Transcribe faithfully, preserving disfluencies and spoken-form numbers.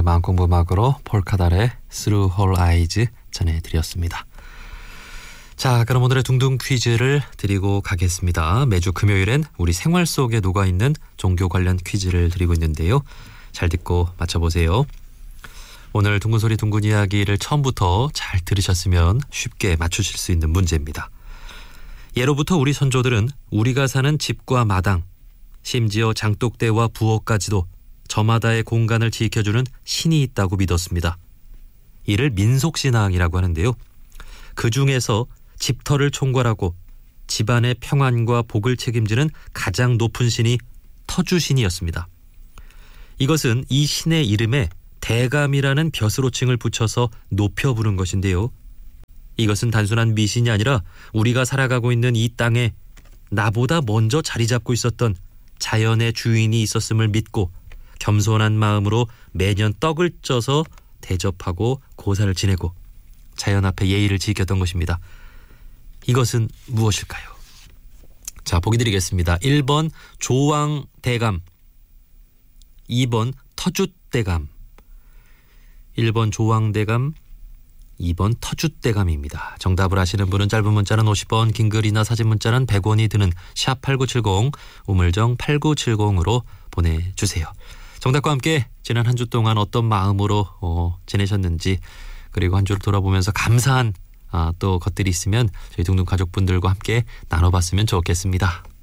마음공부 음악으로 폴카달의 Through Her Eyes 전해드렸습니다. 자, 그럼 오늘의 둥둥 퀴즈를 드리고 가겠습니다. 매주 금요일엔 우리 생활 속에 녹아있는 종교 관련 퀴즈를 드리고 있는데요. 잘 듣고 맞춰보세요. 오늘 둥근소리 둥근 이야기를 처음부터 잘 들으셨으면 쉽게 맞추실 수 있는 문제입니다. 예로부터 우리 선조들은 우리가 사는 집과 마당, 심지어 장독대와 부엌까지도 저마다의 공간을 지켜주는 신이 있다고 믿었습니다. 이를 민속신앙이라고 하는데요. 그 중에서 집터를 총괄하고 집안의 평안과 복을 책임지는 가장 높은 신이 터주신이었습니다. 이것은 이 신의 이름에 대감이라는 벼슬호칭을 붙여서 높여 부른 것인데요. 이것은 단순한 미신이 아니라 우리가 살아가고 있는 이 땅에 나보다 먼저 자리 잡고 있었던 자연의 주인이 있었음을 믿고 겸손한 마음으로 매년 떡을 쪄서 대접하고 고사를 지내고 자연 앞에 예의를 지켰던 것입니다. 이것은 무엇일까요? 자, 보기 드리겠습니다. 일 번 조왕대감, 이 번 터줏대감. 일 번 조왕대감, 이 번 터줏대감입니다. 정답을 아시는 분은 짧은 문자는 오십 원, 긴 글이나 사진 문자는 백 원이 드는 샵 팔구칠공, 우물정 팔구칠공으로 보내주세요. 정답과 함께 지난 한 주 동안 어떤 마음으로 어, 지내셨는지, 그리고 한 주를 돌아보면서 감사한 아, 또 것들이 있으면 저희 둥둥 가족분들과 함께 나눠봤으면 좋겠습니다.